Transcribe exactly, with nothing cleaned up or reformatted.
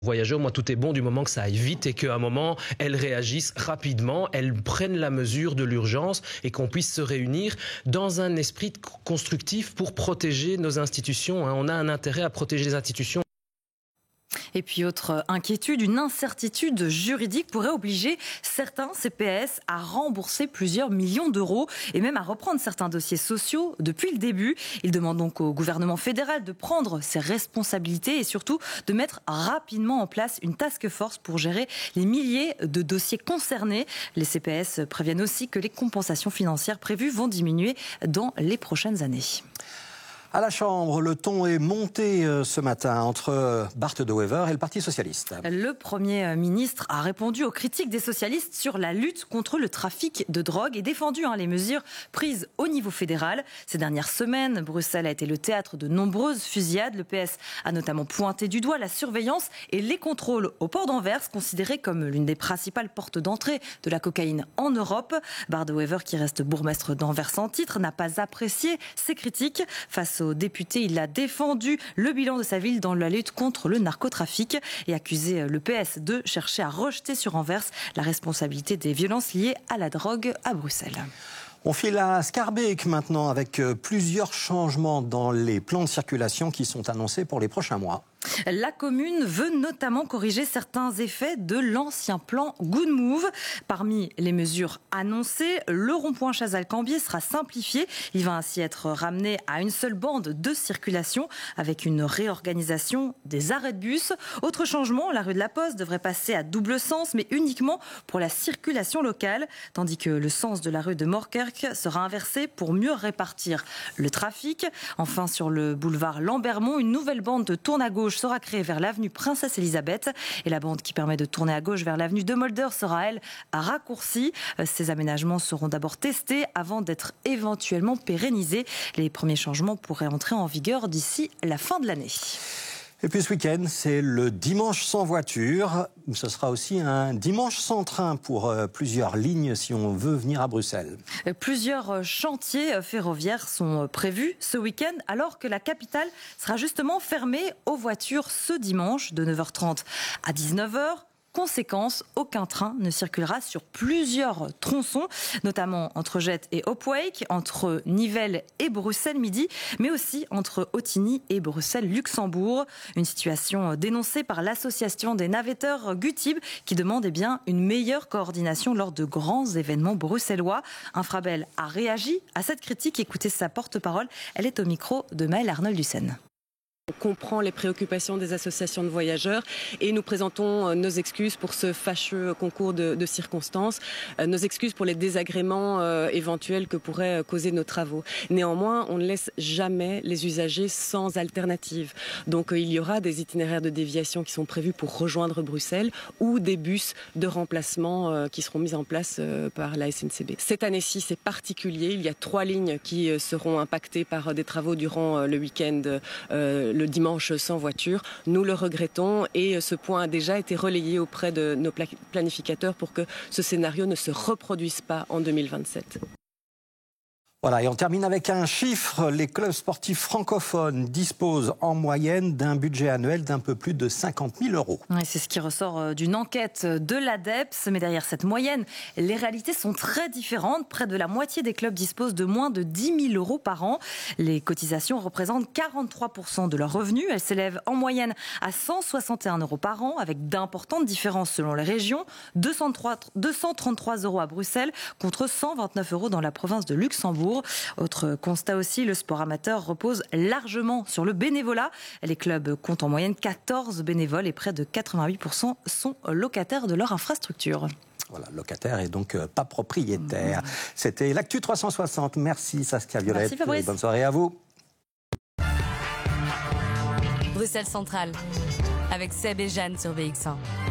Voyageurs, moi, tout est bon du moment que ça aille vite et qu'à un moment, elles réagissent rapidement, elles prennent la mesure de l'urgence et qu'on puisse se réunir dans un esprit constructif pour protéger nos institutions. On a un intérêt à protéger les institutions. Et puis autre inquiétude, une incertitude juridique pourrait obliger certains C P S à rembourser plusieurs millions d'euros et même à reprendre certains dossiers sociaux depuis le début. Il demande donc au gouvernement fédéral de prendre ses responsabilités et surtout de mettre rapidement en place une task force pour gérer les milliers de dossiers concernés. Les C P S préviennent aussi que les compensations financières prévues vont diminuer dans les prochaines années. À la Chambre, le ton est monté ce matin entre Bart De Wever et le Parti socialiste. Le Premier ministre a répondu aux critiques des socialistes sur la lutte contre le trafic de drogue et défendu hein, les mesures prises au niveau fédéral. Ces dernières semaines, Bruxelles a été le théâtre de nombreuses fusillades. Le P S a notamment pointé du doigt la surveillance et les contrôles au port d'Anvers, considérés comme l'une des principales portes d'entrée de la cocaïne en Europe. Bart De Wever, qui reste bourgmestre d'Anvers sans titre, n'a pas apprécié ces critiques. Face au député, il a défendu le bilan de sa ville dans la lutte contre le narcotrafic et accusé le P S de chercher à rejeter sur Anvers la responsabilité des violences liées à la drogue à Bruxelles. On file à Schaerbeek maintenant avec plusieurs changements dans les plans de circulation qui sont annoncés pour les prochains mois. La commune veut notamment corriger certains effets de l'ancien plan Good Move. Parmi les mesures annoncées, le rond-point Chazal-Cambier sera simplifié. Il va ainsi être ramené à une seule bande de circulation avec une réorganisation des arrêts de bus. Autre changement, la rue de la Poste devrait passer à double sens, mais uniquement pour la circulation locale, tandis que le sens de la rue de Moorkerk sera inversé pour mieux répartir le trafic. Enfin, sur le boulevard Lambermont, une nouvelle bande tourne à gauche sera créée vers l'avenue Princesse Elisabeth et la bande qui permet de tourner à gauche vers l'avenue de Mulder sera, elle, raccourcie. Ces aménagements seront d'abord testés avant d'être éventuellement pérennisés. Les premiers changements pourraient entrer en vigueur d'ici la fin de l'année. Et puis ce week-end, c'est le dimanche sans voiture. Ce sera aussi un dimanche sans train pour euh, plusieurs lignes si on veut venir à Bruxelles. Plusieurs chantiers ferroviaires sont prévus ce week-end alors que la capitale sera justement fermée aux voitures ce dimanche de neuf heures trente à dix-neuf heures. Conséquence, aucun train ne circulera sur plusieurs tronçons, notamment entre Jette et Hopewijk, entre Nivelles et Bruxelles-Midi, mais aussi entre Ottignies et Bruxelles-Luxembourg. Une situation dénoncée par l'association des navetteurs Gutib qui demande eh bien, une meilleure coordination lors de grands événements bruxellois. Infrabel a réagi à cette critique. Écoutez sa porte-parole, elle est au micro de Maëlle Arnold-Lucen. On comprend les préoccupations des associations de voyageurs et nous présentons nos excuses pour ce fâcheux concours de, de circonstances, nos excuses pour les désagréments euh, éventuels que pourraient causer nos travaux. Néanmoins, on ne laisse jamais les usagers sans alternative. Donc euh, il y aura des itinéraires de déviation qui sont prévus pour rejoindre Bruxelles ou des bus de remplacement euh, qui seront mis en place euh, par la S N C B. Cette année-ci, c'est particulier. Il y a trois lignes qui euh, seront impactées par des travaux durant euh, le week-end euh, le dimanche sans voiture. Nous le regrettons et ce point a déjà été relayé auprès de nos planificateurs pour que ce scénario ne se reproduise pas en deux mille vingt-sept. Voilà, et on termine avec un chiffre. Les clubs sportifs francophones disposent en moyenne d'un budget annuel d'un peu plus de cinquante mille euros. Oui, c'est ce qui ressort d'une enquête de l'A D E P S. Mais derrière cette moyenne, les réalités sont très différentes. Près de la moitié des clubs disposent de moins de dix mille euros par an. Les cotisations représentent quarante-trois pour cent de leurs revenus. Elles s'élèvent en moyenne à cent soixante et un euros par an, avec d'importantes différences selon les régions. deux cent trente-trois euros à Bruxelles contre cent vingt-neuf euros dans la province de Luxembourg. Autre constat aussi, le sport amateur repose largement sur le bénévolat. Les clubs comptent en moyenne quatorze bénévoles et près de quatre-vingt-huit pour cent sont locataires de leur infrastructure. Voilà, locataire et donc euh, pas propriétaire. Mmh. C'était l'Actu trois cent soixante. Merci Saskia Violette. Merci Fabrice. Bonne soirée à vous. Bruxelles Centrale avec Seb et Jeanne sur V X un.